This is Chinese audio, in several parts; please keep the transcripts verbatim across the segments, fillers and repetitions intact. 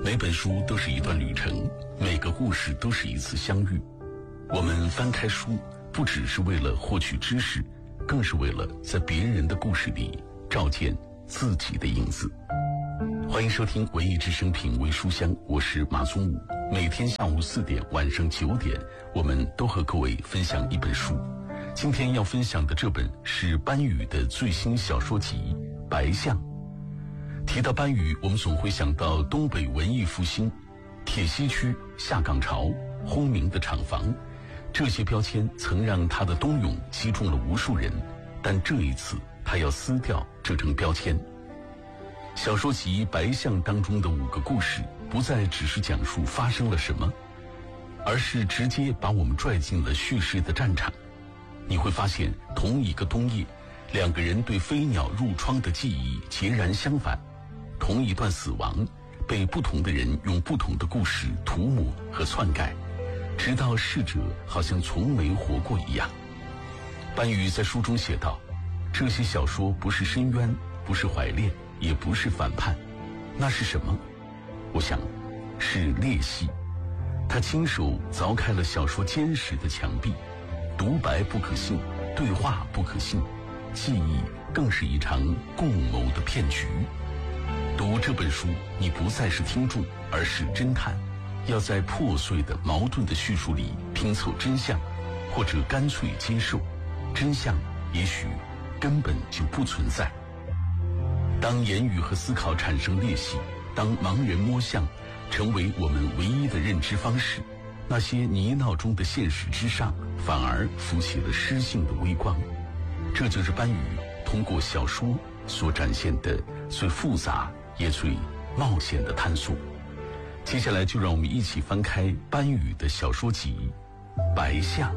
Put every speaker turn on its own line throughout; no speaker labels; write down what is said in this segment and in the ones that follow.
每本书都是一段旅程，每个故事都是一次相遇。我们翻开书，不只是为了获取知识，更是为了在别人的故事里照见自己的影子。欢迎收听文艺之声品味书香，我是马宗武。每天下午四点、晚上九点，我们都和各位分享一本书。今天要分享的这本是班宇的最新小说集《白象》。提到班宇，我们总会想到东北文艺复兴、铁西区、下岗潮、轰鸣的厂房，这些标签曾让他的冬泳击中了无数人，但这一次他要撕掉这层标签。小说集《白象》当中的五个故事，不再只是讲述发生了什么，而是直接把我们拽进了叙事的战场。你会发现，同一个冬夜，两个人对飞鸟入窗的记忆截然相反，同一段死亡，被不同的人用不同的故事涂抹和篡改，直到逝者好像从没活过一样。班宇在书中写道，这些小说不是深渊，不是怀恋，也不是反叛，那是什么？我想是裂隙。他亲手凿开了小说坚实的墙壁，独白不可信，对话不可信，记忆更是一场共谋的骗局。读这本书，你不再是听众，而是侦探，要在破碎的矛盾的叙述里拼凑真相，或者干脆接受真相也许根本就不存在。当言语和思考产生裂隙，当盲人摸象成为我们唯一的认知方式，那些泥淖中的现实之上，反而浮起了诗性的微光。这就是班宇通过小说所展现的最复杂也最冒险的探索。接下来就让我们一起翻开班宇的小说集《白象》。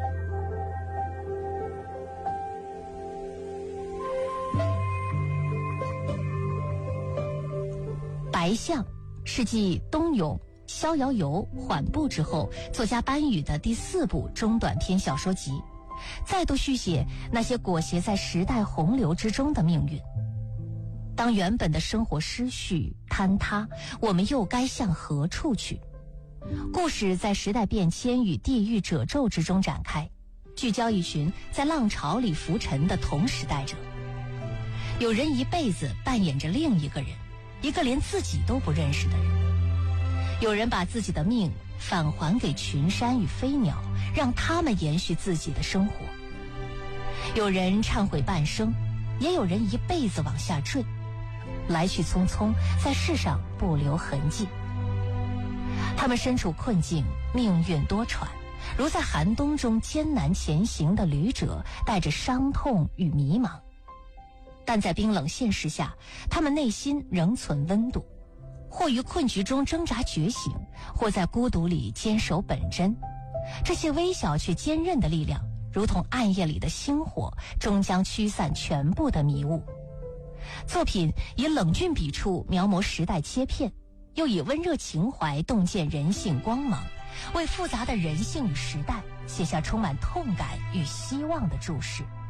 白象是继冬泳、逍遥游、缓步之后，作家班宇的第四部中短篇小说集，再度续写那些裹挟在时代洪流之中的命运。当原本的生活失序坍塌，我们又该向何处去？故事在时代变迁与地狱褶皱之中展开，聚焦一群在浪潮里浮沉的同时代者。有人一辈子扮演着另一个人，一个连自己都不认识的人。有人把自己的命返还给群山与飞鸟，让他们延续自己的生活。有人忏悔半生，也有人一辈子往下坠，来去匆匆，在世上不留痕迹。他们身处困境，命运多舛，如在寒冬中艰难前行的旅者，带着伤痛与迷茫。但在冰冷现实下，他们内心仍存温度，或于困局中挣扎觉醒，或在孤独里坚守本真。这些微小却坚韧的力量，如同暗夜里的星火，终将驱散全部的迷雾。作品以冷峻笔触描摹时代切片，又以温热情怀洞见人性光芒，为复杂的人性与时代写下充满痛感与希望的注释。